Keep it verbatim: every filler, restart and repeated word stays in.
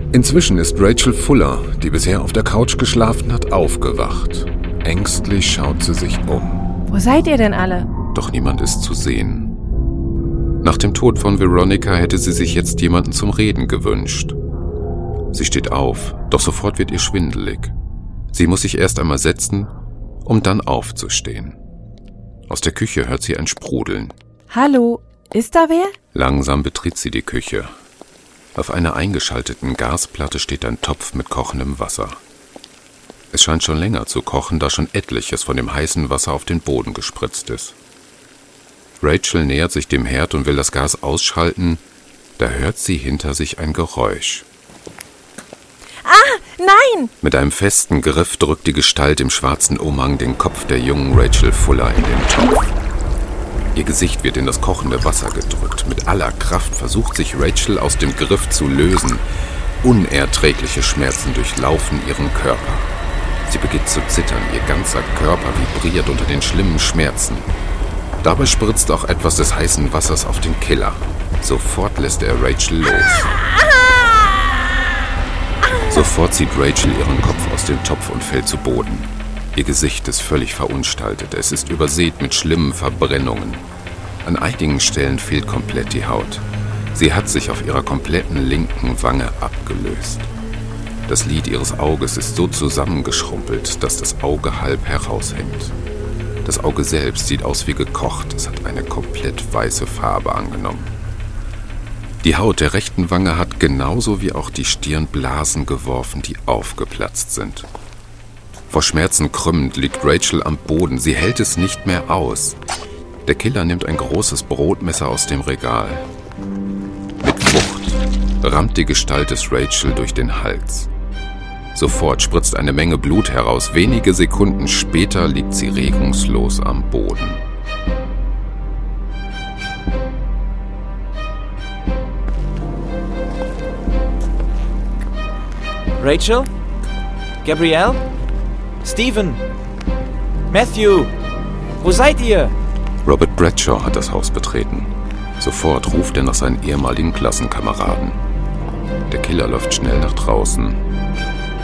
Inzwischen ist Rachel Fuller, die bisher auf der Couch geschlafen hat, aufgewacht. Ängstlich schaut sie sich um. Wo seid ihr denn alle? Doch niemand ist zu sehen. Nach dem Tod von Veronica hätte sie sich jetzt jemanden zum Reden gewünscht. Sie steht auf, doch sofort wird ihr schwindelig. Sie muss sich erst einmal setzen, um dann aufzustehen. Aus der Küche hört sie ein Sprudeln. Hallo, ist da wer? Langsam betritt sie die Küche. Auf einer eingeschalteten Gasplatte steht ein Topf mit kochendem Wasser. Es scheint schon länger zu kochen, da schon etliches von dem heißen Wasser auf den Boden gespritzt ist. Rachel nähert sich dem Herd und will das Gas ausschalten, da hört sie hinter sich ein Geräusch. Ah, nein! Mit einem festen Griff drückt die Gestalt im schwarzen Umhang den Kopf der jungen Rachel Fuller in den Topf. Ihr Gesicht wird in das kochende Wasser gedrückt. Mit aller Kraft versucht sich Rachel aus dem Griff zu lösen. Unerträgliche Schmerzen durchlaufen ihren Körper. Sie beginnt zu zittern, ihr ganzer Körper vibriert unter den schlimmen Schmerzen. Dabei spritzt auch etwas des heißen Wassers auf den Killer. Sofort lässt er Rachel los. Sofort zieht Rachel ihren Kopf aus dem Topf und fällt zu Boden. Ihr Gesicht ist völlig verunstaltet. Es ist übersät mit schlimmen Verbrennungen. An einigen Stellen fehlt komplett die Haut. Sie hat sich auf ihrer kompletten linken Wange abgelöst. Das Lid ihres Auges ist so zusammengeschrumpelt, dass das Auge halb heraushängt. Das Auge selbst sieht aus wie gekocht. Es hat eine komplett weiße Farbe angenommen. Die Haut der rechten Wange hat genauso wie auch die Stirn Blasen geworfen, die aufgeplatzt sind. Vor Schmerzen krümmend liegt Rachel am Boden. Sie hält es nicht mehr aus. Der Killer nimmt ein großes Brotmesser aus dem Regal. Mit Wucht rammt die Gestalt des Rachel durch den Hals. Sofort spritzt eine Menge Blut heraus. Wenige Sekunden später liegt sie regungslos am Boden. Rachel? Gabrielle? Stephen? Matthew? Wo seid ihr? Robert Bradshaw hat das Haus betreten. Sofort ruft er nach seinen ehemaligen Klassenkameraden. Der Killer läuft schnell nach draußen.